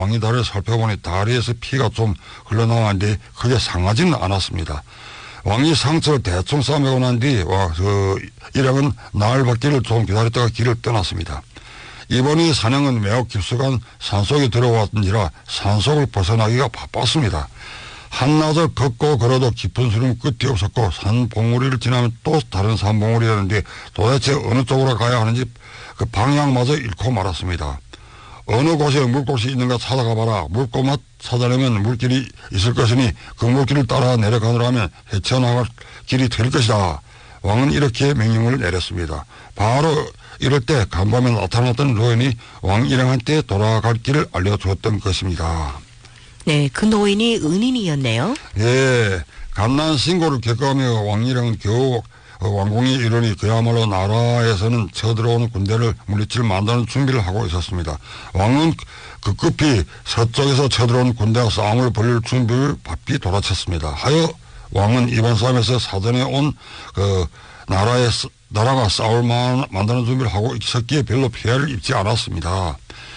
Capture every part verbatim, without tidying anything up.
왕이 다리를 살펴보니 다리에서 피가 좀 흘러나왔는데 크게 상하지는 않았습니다. 왕이 상처를 대충 싸매고 난 뒤 그 일행은 나흘 밖에를 좀 기다렸다가 길을 떠났습니다. 이번이 사냥은 매우 깊숙한 산속에 들어왔던지라 산속을 벗어나기가 바빴습니다. 한낮을 걷고 걸어도 깊은 수름 끝이 없었고 산봉우리를 지나면 또 다른 산봉우리였는데 도대체 어느 쪽으로 가야 하는지 그 방향마저 잃고 말았습니다. 어느 곳에 물꽃이 있는가 찾아가 봐라. 물꽃만 찾아내면 물길이 있을 것이니 그 물길을 따라 내려가느라 하면 헤쳐나갈 길이 될 것이다. 왕은 이렇게 명령을 내렸습니다. 바로 이럴 때 간밤에 나타났던 노인이 왕 일행한테 돌아갈 길을 알려주었던 것입니다. 네, 그 노인이 은인이었네요. 예, 갓난 신고를 겪어가며 왕 일행은 겨우 왕궁에 이르니 그야말로 나라에서는 쳐들어오는 군대를 물리칠 만드는 준비를 하고 있었습니다. 왕은 급급히 서쪽에서 쳐들어온 군대와 싸움을 벌일 준비를 바삐 돌아쳤습니다. 하여 왕은 이번 싸움에서 사전에 온 그 나라의 나라가 싸울 만 만드는 준비를 하고 있었기에 별로 피해를 입지 않았습니다.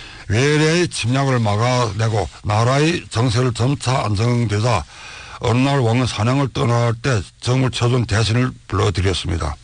외래의 침략을 막아내고 나라의 정세를 점차 안정되자 어느 날 왕은 사냥을 떠날 때 점을 쳐준 대신을 불러드렸습니다.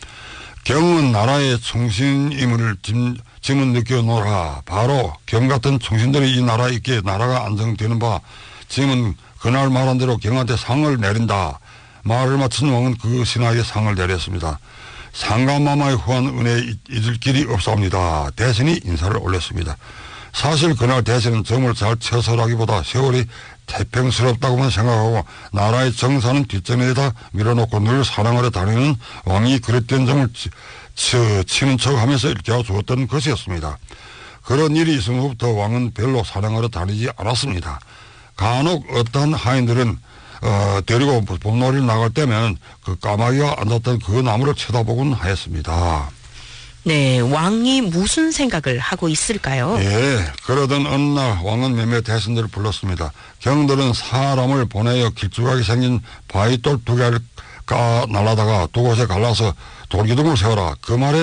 경은 나라의 충신임을 짐, 짐은 느껴노라. 바로 경 같은 충신들이 이 나라에 있기에 나라가 안정되는 바 짐은 그날 말한 대로 경한테 상을 내린다. 말을 마친 왕은 그 신하에게 상을 내렸습니다. 상감마마의 후한 은혜에 잊을 길이 없사옵니다. 대신이 인사를 올렸습니다. 사실 그날 대신은 점을 잘 쳐서라기보다 세월이 태평스럽다고만 생각하고 나라의 정사는 뒷전에다 밀어놓고 늘 사랑하러 다니는 왕이 그릇된 점을 치, 치, 치는 척하면서 일깨워 주었던 것이었습니다. 그런 일이 있은 후부터 왕은 별로 사랑하러 다니지 않았습니다. 간혹 어떤 하인들은 어, 데리고 봄놀이를 나갈 때면 그 까마귀가 앉았던 그 나무를 쳐다보곤 하였습니다. 네, 왕이 무슨 생각을 하고 있을까요? 예, 그러던 어느 날 왕은 몇몇 대신들을 불렀습니다. 경들은 사람을 보내어 길쭉하게 생긴 바위돌 두 개를 까 날라다가 두 곳에 갈라서 돌기둥을 세워라. 그 말에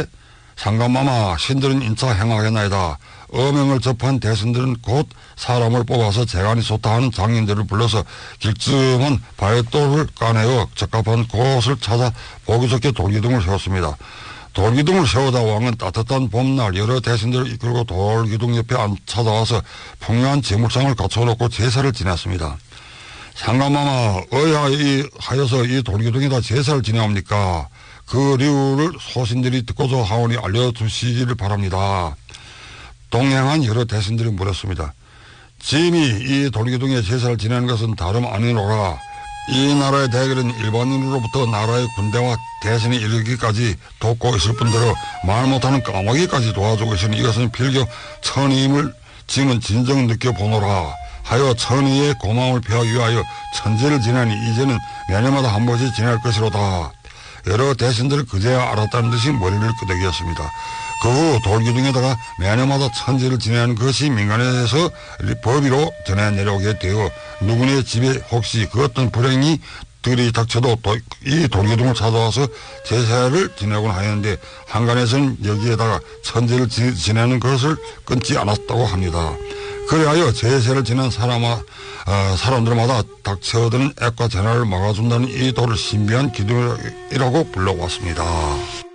상감마마 신들은 인차 행하겠나이다. 어명을 접한 대신들은 곧 사람을 뽑아서 재간이 좋다 하는 장인들을 불러서 길쭉한 바위돌을 까내어 적합한 곳을 찾아 보기 좋게 돌기둥을 세웠습니다. 돌기둥을 세우다 왕은 따뜻한 봄날 여러 대신들을 이끌고 돌기둥 옆에 찾아와서 풍요한 제물상을 갖춰놓고 제사를 지냈습니다. 상감마마 의하여서 이 돌기둥에다 제사를 지내옵니까? 그 이유를 소신들이 듣고서 하오니 알려주시기를 바랍니다. 동행한 여러 대신들이 물었습니다. 짐이 이 돌기둥에 제사를 지내는 것은 다름 아니노라. 이 나라의 대결은 일반인으로부터 나라의 군대와 대신에 이르기까지 돕고 있을 뿐더러 말 못하는 까마귀까지 도와주고 있으니 이것은 필겨 천의임을 짐은 진정 느껴보노라 하여 천의의 고마움을 표하기 위하여 천지를 지내니 이제는 매년마다 한 번씩 지낼 것이로다. 여러 대신들을 그제야 알았다는 듯이 머리를 끄덕였습니다. 그 후 돌기둥에다가 매년마다 천지를 지내는 것이 민간에서 법위로 전해 내려오게 되어 누구네 집에 혹시 그 어떤 불행이 들이 닥쳐도 이 돌기둥을 찾아와서 제사를 지내곤 하였는데 한간에서는 여기에다가 천지를 지, 지내는 것을 끊지 않았다고 합니다. 그리하여 제사를 지낸 사람아, 어, 사람들마다 닥쳐드는 액과 재난을 막아준다는 이 돌을 신비한 기둥이라고 불러왔습니다.